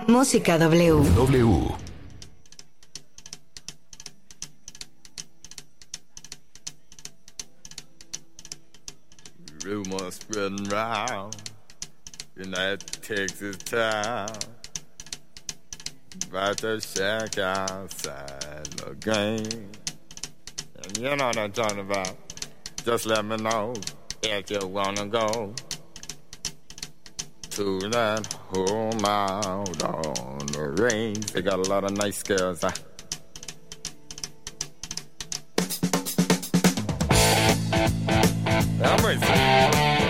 Música W. W. Rumors spreading round in that Texas town about the shack outside the game. And you know what I'm talking about. Just let me know if you wanna go to that home out on the range. They got a lot of nice girls.